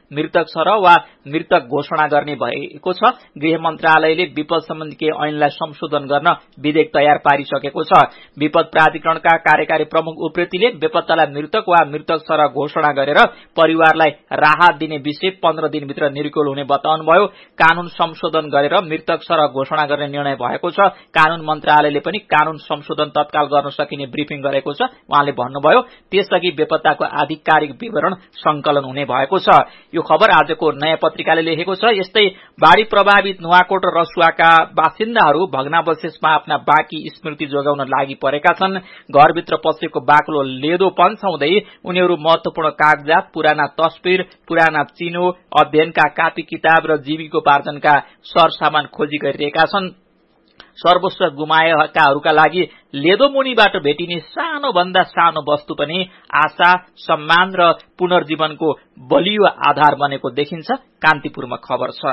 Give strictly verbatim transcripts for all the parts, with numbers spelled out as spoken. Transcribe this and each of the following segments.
मृतक छ र वा मृतक घोषणा गर्ने भएको छ। गृह मन्त्रालयले विपद सम्बन्धी ऐनलाई संशोधन गर्न विधेयक तयार पारिसकेको छ। विपद प्राधिकरणका कार्यकारी प्रमुख उप्रेतीले बेपत्तालाई मृतक वा मृतक छ र घोषणा गरेर परिवारलाई राहत दिने विषय पन्ध्र दिनभित्र निर्कुल हुने बताउनुभयो। कानून संशोधन गरेर मृतक छ र घोषणा गर्ने निर्णय भएको छ। कानून मन्त्रालयले पनि कानून संशोधन तत्काल गर्न सकिने ब्रिफिङ गरेको छ। उहाँले भन्नुभयो त्यसअघि बेपत्ताको आधिकारिक विवरण संकलन हुने भएको छ। यो खबर आजको नयाँ पत्रिकाले लेखेको छ। यस्तै बाढ़ी प्रभावित नुवाकोट र रसुवाका बासिन्दाहरू भग्नावशेषमा आफ्ना बाँकी स्मृति जोगाउन लागि परेका छन्। घरभित्र पसेको बाक्लो लेदो पन्छाउँदै उनीहरू महत्वपूर्ण कागजात, पुराना तस्बिर, पुराना चिनो, अध्ययनका कापी किताब र जीविकोपार्जनका सरसामान खोजी गरिरहेका छन्। सर्वस्व गुमाएकाहरूका लागि लेदो मुनिबाट भेटिने सानो भन्दा सानो वस्तु पनि आशा, सम्मान र पुनर्जीवनको बलियो आधार बनेको देखिन्छ। कान्तिपुरमा खबर छ।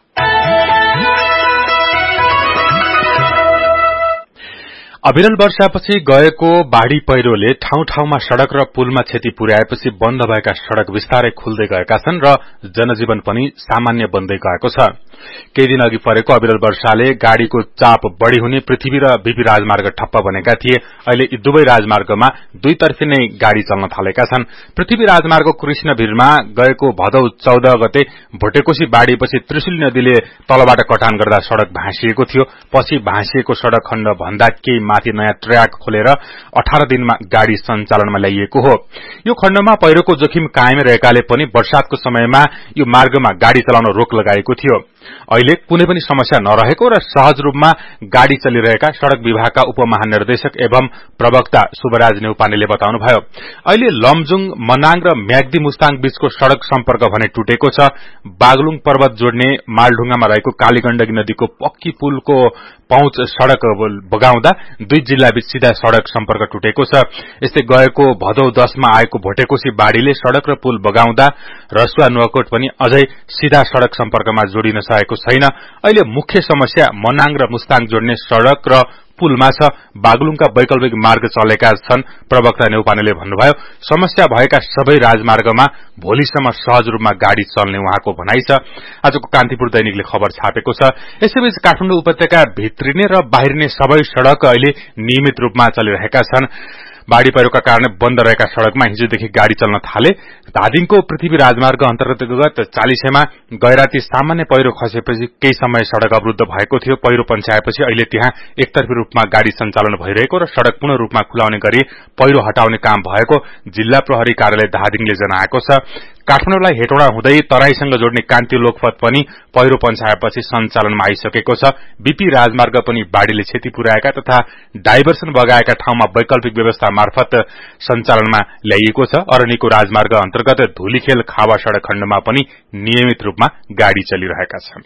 अविरल वर्षापछि गएको बाढ़ी पहिरोले ठाउँ ठाउँमा सड़क र पुलमा क्षति पुर्याएपछि बन्द भएका सड़क विस्तारै खुल्दै गएका छन् र जनजीवन पनि सामान्य बन्दै गएको छ। केही दिन अघि परेको अविरल वर्षाले गाड़ीको चाप बढ़ी हुने पृथ्वी र बीपी राजमार्ग ठप्प बनेका थिए। अहिले यी दुवै राजमार्गमा दुईतर्फी नै गाड़ी चल्न थालेका छन्। पृथ्वी राजमार्ग कृष्णभिरमा गएको भदौ चौध गते भोटेकोशी बाढ़ीपछि त्रिशुली नदीले तलबाट कटान गर्दा सड़क भाँसिएको थियो। पछि भाँसिएको सड़क खण्ड भन्दा केही माथि नयाँ ट्र्याक खोलेर अठार दिनमा गाड़ी सञ्चालनमा ल्याइएको हो। यो खण्डमा पहिरोको जोखिम कायम रहेकाले पनि वर्षातको समयमा यो मार्गमा गाड़ी चलाउन रोक लगाएको थियो। अहिले कुनै पनि समस्या नरहेको र सहज रूपमा गाड़ी चलिरहेका सड़क विभागका उपमहानिर्देशक एवं प्रवक्ता शुभराज नेउपानेले बताउनुभयो। अहिले लमजुङ, मनाङ र म्याग्दी मुस्ताङ बीचको सड़क सम्पर्क भने टुटेको छ। बागलुङ पर्वत जोड्ने मालढुङ्गामा रहेको कालीगण्डकी नदीको पक्की पुलको पहुँच सड़क बगाउँदा दुई जिल्लाबीच सीधा सड़क सम्पर्क टुटेको छ। यस्तै गएको भदौ दशमा आएको भोटेकोशी बाढ़ीले सड़क र पुल बगाउँदा रसुवा नुवाकोट पनि अझै सीधा सड़क सम्पर्कमा जोडिन सकेको छैन। अहिले मुख्य समस्या मनाङ र मुस्ताङ जोड्ने सड़क र पुलमा छ। बागलुङका वैकल्पिक मार्ग चलेका छन्। प्रवक्ता नेउपानेले भन्नुभयो, समस्या भएका सबै राजमार्गमा भोलिसम्म सहज रूपमा गाड़ी चल्ने उहाँको भनाइ छ। आजको कान्तिपुर दैनिकले खबर छापेको छ। यसैबीच काठमाडौँ उपत्यका भित्रिने र बाहिरिने सबै सड़क अहिले नियमित रूपमा चलिरहेका छन्। बाढ़ी पहिरोका कारण बन्द रहेका सड़कमा हिजोदेखि गाड़ी चल्न थाले। धादिङको पृथ्वी राजमार्ग अन्तर्गत चालिसेमा गैराती सामान्य पहिरो खसेपछि केही समय सड़क अवरुद्ध भएको थियो। पहिरो पन्छाएपछि अहिले त्यहाँ एकतर्फी रूपमा गाड़ी सञ्चालन भइरहेको र सड़क पूर्ण रूपमा खुलाउने गरी पहिरो हटाउने काम भएको जिल्ला प्रहरी कार्यालय धादिङले जनाएको छ। काठमाडौँलाई हेटौडा हुँदै तराईसँग जोड्ने कान्ति लोकपथ पनि पहिरो पन्छाएपछि सञ्चालनमा आइसकेको छ। बीपी राजमार्ग पनि बाढ़ीले क्षति पुर्याएका तथा डाइभर्सन बगाएका ठाउँमा वैकल्पिक व्यवस्था मार्फत सञ्चालनमा ल्याइएको छ। अरनिको राजमार्ग अन्तर्गत धुलीखेल खावा सड़क खण्डमा पनि नियमित रूपमा गाड़ी चलिरहेका छन्।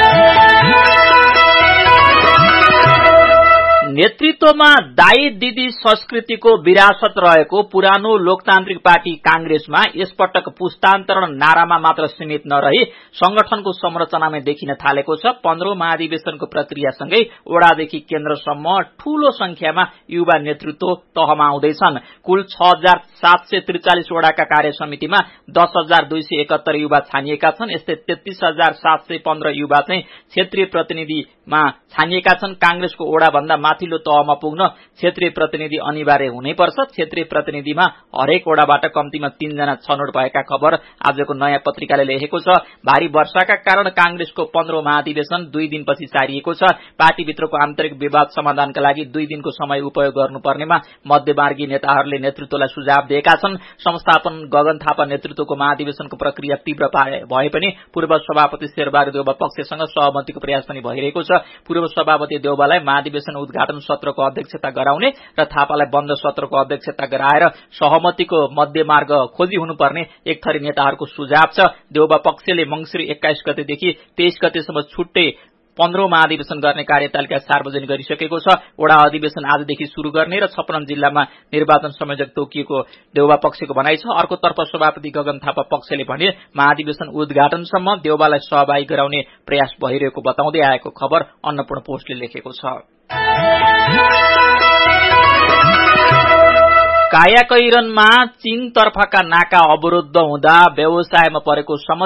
नेतृत्वमा दाई दिदी संस्कृतिको विरासत रहेको पुरानो लोकतान्त्रिक पार्टी कांग्रेसमा यसपटक पुस्तान्तरण नारामा मात्र सीमित नरही संगठनको संरचनामै देखिन थालेको छ। पन्ध्रौं महाधिवेशनको प्रक्रियासँगै ओडादेखि केन्द्रसम्म ठूलो संख्यामा युवा नेतृत्व तहमा आउँदैछन्। कुल छ हजार सात सय त्रिचालिस वडाका कार्य समितिमा दस हजार दुई सय एकहत्तर युवा छानिएका छन्। यस्तै तेत्तीस हजार सात सय पन्ध्र युवा चाहिँ क्षेत्रीय प्रतिनिधिमा छानिएका छन्। कांग्रेसको ओडा भन्दा माथिल्लो तहमा पुग्न क्षेत्रीय प्रतिनिधि अनिवार्य हुनैपर्छ। क्षेत्रीय प्रतिनिधिमा हरेक ओडाबाट कम्तीमा तीनजना छनौट भएका खबर आजको नयाँ पत्रिकाले लेखेको छ। भारी वर्षाका कारण कांग्रेसको पन्ध्रौं महाधिवेशन दुई दिनपछि सारिएको छ। पार्टीभित्रको आन्तरिक विवाद समाधानका लागि दुई दिनको समय उपयोग गर्नुपर्नेमा मध्यमार्गी नेताहरूले नेतृत्वलाई सुझाव दिएका छन्। संस्थापन गगन थापा नेतृत्वको महाधिवेशनको प्रक्रिया तीव्र भए पनि पूर्व सभापति शेरबहादुर देउबा पक्षसँग सहमतिको प्रयास पनि भइरहेको छ। पूर्व सभापति देउबालाई महाधिवेशन उद्घाटन सत्रको अध्यक्षता गराउने र थापालाई बन्द सत्रको अध्यक्षता गराएर सहमतिको मध्यमार्ग खोजी हुनुपर्ने एक थरी नेताहरूको सुझाव छ। देउबा पक्षले मंसिर एक्काइस गतेदेखि तेइस गतेसम्म छुट्टै पन्ध्रौं महाधिवेशन गर्ने कार्यतालिका सार्वजनिक गरिसकेको छ। वडा अधिवेशन आजदेखि शुरू गर्ने र छप्पन्न जिल्लामा निर्वाचन संयोजक तोकिएको देउबा पक्षको भनाइ छ। अर्कोतर्फ सभापति गगन थापा पक्षले भने महाधिवेशन उद्घाटनसम्म देउबालाई सहभागी गराउने प्रयास भइरहेको बताउँदै आएको खबर अन्नपूर्ण पोस्टले लेखेको छ। कायाकैरनमा चीन तर्फका नाका अवरुद्ध हुँदा व्यवसायमा परेको